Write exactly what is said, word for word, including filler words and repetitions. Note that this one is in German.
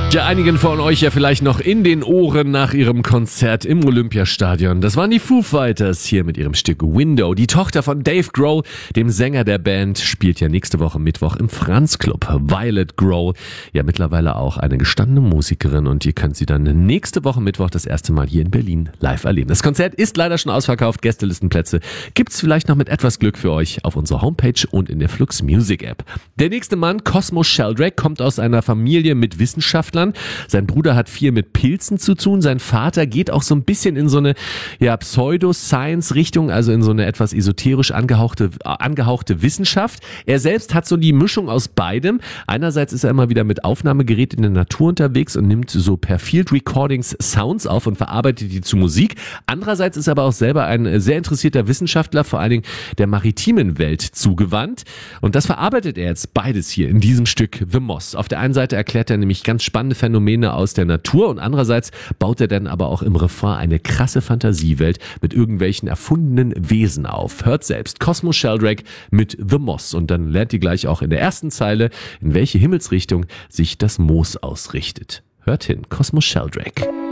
Ja, einigen von euch ja vielleicht noch in den Ohren nach ihrem Konzert im Olympiastadion. Das waren die Foo Fighters hier mit ihrem Stück Window. Die Tochter von Dave Grohl, dem Sänger der Band, spielt ja nächste Woche Mittwoch im Franz Club. Violet Grohl, ja mittlerweile auch eine gestandene Musikerin, und ihr könnt sie dann nächste Woche Mittwoch das erste Mal hier in Berlin live erleben. Das Konzert ist leider schon ausverkauft. Gästelistenplätze gibt's vielleicht noch mit etwas Glück für euch auf unserer Homepage und in der Flux Music App. Der nächste Mann, Cosmo Sheldrake, kommt aus einer Familie mit Wissenschaftlern. Sein Bruder hat viel mit Pilzen zu tun. Sein Vater geht auch so ein bisschen in so eine ja, Pseudo-Science-Richtung, also in so eine etwas esoterisch angehauchte, angehauchte Wissenschaft. Er selbst hat so die Mischung aus beidem. Einerseits ist er immer wieder mit Aufnahmegerät in der Natur unterwegs und nimmt so per Field Recordings Sounds auf und verarbeitet die zu Musik. Andererseits ist er aber auch selber ein sehr interessierter Wissenschaftler, vor allen Dingen der maritimen Welt zugewandt. Und das verarbeitet er jetzt beides hier in diesem Stück The Moss. Auf der einen Seite erklärt er nämlich ganz spannende Phänomene aus der Natur und andererseits baut er dann aber auch im Refrain eine krasse Fantasiewelt mit irgendwelchen erfundenen Wesen auf. Hört selbst Cosmo Sheldrake mit The Moss und dann lernt ihr gleich auch in der ersten Zeile, in welche Himmelsrichtung sich das Moos ausrichtet. Hört hin, Cosmo Sheldrake.